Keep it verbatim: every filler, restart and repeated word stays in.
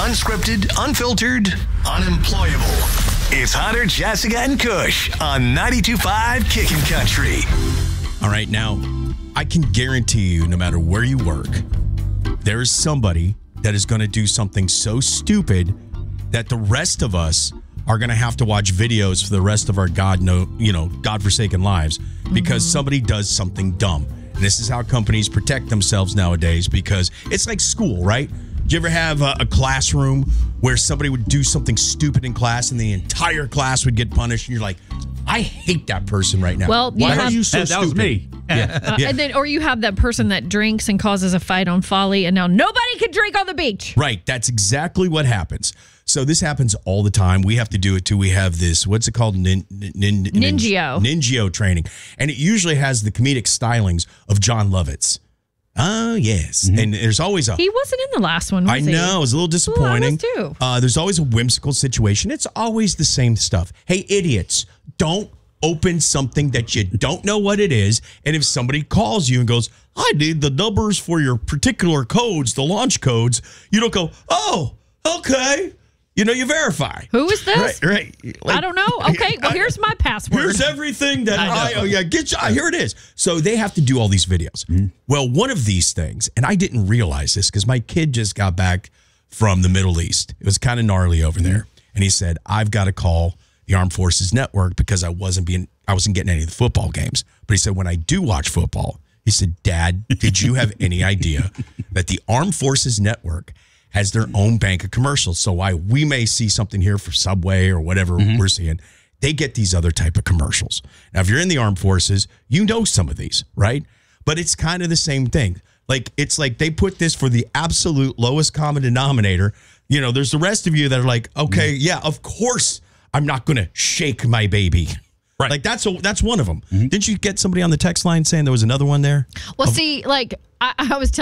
Unscripted, unfiltered, unemployable. It's Hunter, Jessica, and Kush on ninety-two point five Kickin' Country. All right, now, I can guarantee you, no matter where you work, there is somebody that is going to do something so stupid that the rest of us are going to have to watch videos for the rest of our God, no, you know, godforsaken lives because mm-hmm. somebody does something dumb. And this is how companies protect themselves nowadays because it's like school, right? Do you ever have a, a classroom where somebody would do something stupid in class and the entire class would get punished and you're like, I hate that person right now. Well, why have, are you so that, stupid? That was me. Yeah. Uh, yeah. and then, or you have that person that drinks and causes a fight on Folly, and now nobody can drink on the beach. Right. That's exactly what happens. So this happens all the time. We have to do it too. We have this, what's it called? Nin, nin, nin, Ningio. Ningio training. And it usually has the comedic stylings of John Lovitz. Oh, yes. Mm-hmm. And there's always a... He wasn't in the last one, was I he? know. It was a little disappointing. Ooh, I was too. Uh, there's always a whimsical situation. It's always the same stuff. Hey, idiots, don't open something that you don't know what it is. And if somebody calls you and goes, I need the numbers for your particular codes, the launch codes, you don't go, oh, okay. You know, you verify. Who is this? Right, right. Like, I don't know. Okay, well, here's my password. Here's everything that I, I oh, yeah, get you, here it is. So they have to do all these videos. Mm-hmm. Well, one of these things, and I didn't realize this because my kid just got back from the Middle East. It was kind of gnarly over there. And he said, I've got to call the Armed Forces Network because I wasn't being, I wasn't getting any of the football games. But he said, when I do watch football, he said, Dad, did you have any idea that the Armed Forces Network has their own bank of commercials? So why we may see something here for Subway or whatever mm-hmm. we're seeing, they get these other type of commercials. Now, if you're in the armed forces, you know some of these, right? But it's kind of the same thing. Like, it's like they put this for the absolute lowest common denominator. You know, there's the rest of you that are like, okay, mm-hmm. yeah, of course I'm not going to shake my baby. Right. Like, that's a, that's one of them. Mm-hmm. Didn't you get somebody on the text line saying there was another one there? Well, of- see, like, I, I was telling